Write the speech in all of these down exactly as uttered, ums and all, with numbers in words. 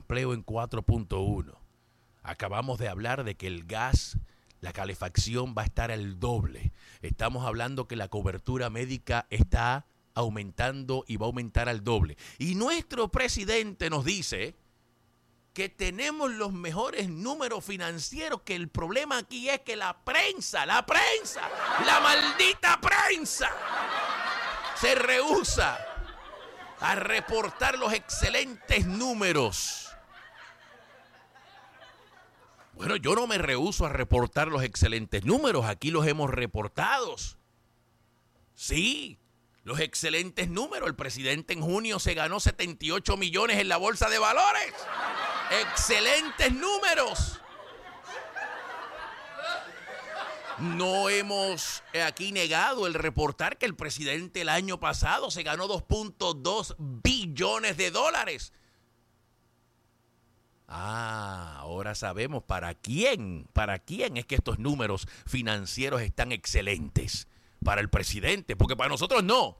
empleo en cuatro punto uno. Acabamos de hablar de que el gas, la calefacción va a estar al doble. Estamos hablando que la cobertura médica está aumentando y va a aumentar al doble. Y nuestro presidente nos dice que tenemos los mejores números financieros, que el problema aquí es que la prensa, la prensa, la maldita prensa, se rehúsa a reportar los excelentes números. Bueno, yo no me rehúso a reportar los excelentes números, aquí los hemos reportado. Sí, los excelentes números. El presidente en junio se ganó setenta y ocho millones en la bolsa de valores. Excelentes números. No hemos aquí negado el reportar que el presidente el año pasado se ganó dos punto dos billones de dólares. Ah, ahora sabemos para quién, para quién es que estos números financieros están excelentes. Para el presidente, porque para nosotros no.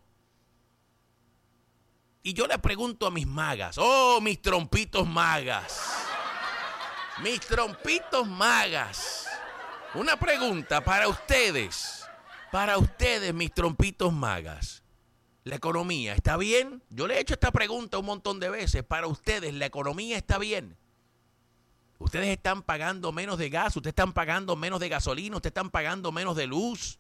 Y yo le pregunto a mis magas, oh, mis trompitos magas, mis trompitos magas, una pregunta para ustedes, para ustedes, mis trompitos magas. ¿La economía está bien? Yo le he hecho esta pregunta un montón de veces. Para ustedes, ¿la economía está bien? Ustedes están pagando menos de gas, ustedes están pagando menos de gasolina, ustedes están pagando menos de luz.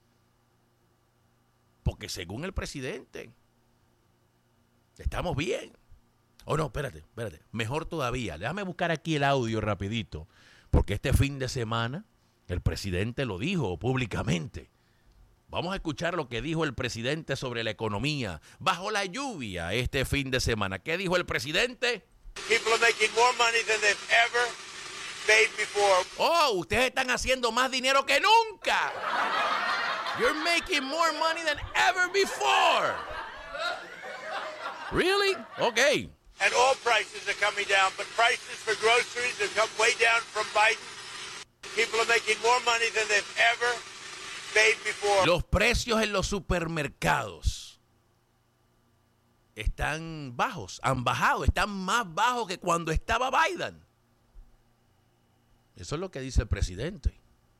Porque según el presidente, estamos bien. Oh, no, espérate, espérate. Mejor todavía. Déjame buscar aquí el audio rapidito. Porque este fin de semana el presidente lo dijo públicamente. Vamos a escuchar lo que dijo el presidente sobre la economía bajo la lluvia este fin de semana. ¿Qué dijo el presidente? People are making more money than they've ever made before. Oh, ustedes están haciendo más dinero que nunca. You're making more money than ever before. Really? Okay. And all prices are coming down, but prices for groceries have come way down from Biden. People are making more money than they've ever made before. Los precios en los supermercados están bajos, han bajado, están más bajos que cuando estaba Biden. Eso es lo que dice el presidente.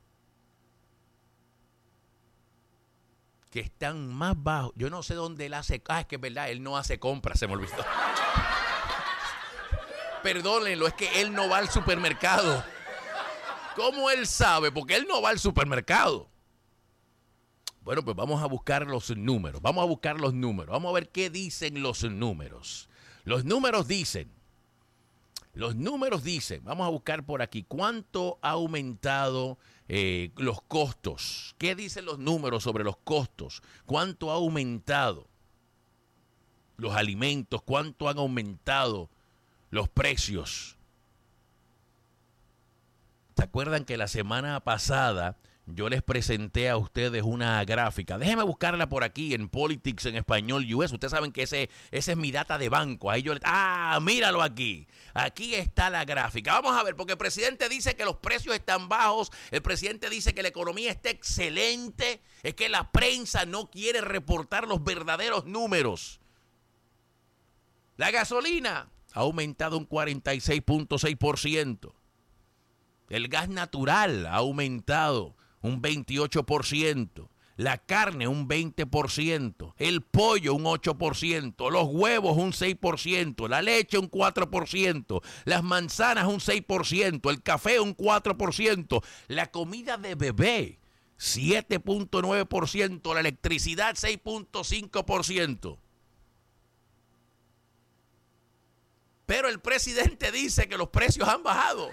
Que están más bajos. Yo no sé dónde él hace... Ah, es que es verdad, él no hace compras, se me olvidó. Perdónenlo, es que él no va al supermercado. ¿Cómo él sabe? Porque él no va al supermercado. Bueno, pues vamos a buscar los números. Vamos a buscar los números. Vamos a ver qué dicen los números. Los números dicen... Los números dicen, vamos a buscar por aquí, ¿cuánto ha aumentado eh, los costos? ¿Qué dicen los números sobre los costos? ¿Cuánto ha aumentado los alimentos? ¿Cuánto han aumentado los precios? ¿Se acuerdan que la semana pasada yo les presenté a ustedes una gráfica? Déjenme buscarla por aquí en Politics en Español U S. Ustedes saben que ese, ese es mi data de banco. Ahí yo le, ah, míralo aquí. Aquí está la gráfica. Vamos a ver, porque el presidente dice que los precios están bajos. El presidente dice que la economía está excelente. Es que la prensa no quiere reportar los verdaderos números. La gasolina ha aumentado un cuarenta y seis punto seis por ciento. El gas natural ha aumentado un veintiocho por ciento, la carne un veinte por ciento, el pollo un ocho por ciento, los huevos un seis por ciento, la leche un cuatro por ciento, las manzanas un seis por ciento, el café un cuatro por ciento, la comida de bebé siete punto nueve por ciento, la electricidad seis punto cinco por ciento. Pero el presidente dice que los precios han bajado.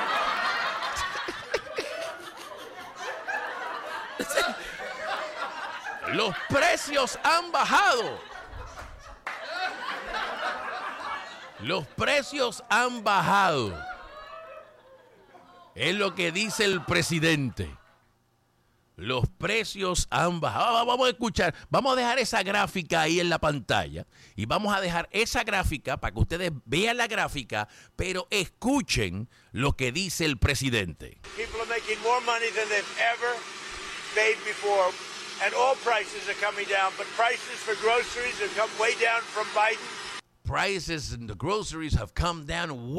Los precios han bajado. Los precios han bajado. Es lo que dice el presidente. Los precios han bajado. Vamos a escuchar, vamos a dejar esa gráfica ahí en la pantalla. Y vamos a dejar esa gráfica para que ustedes vean la gráfica, pero escuchen lo que dice el presidente. People are making more money than they've ever made before. And all prices are coming down, but prices for groceries have come way down from Biden. Prices in the groceries have come down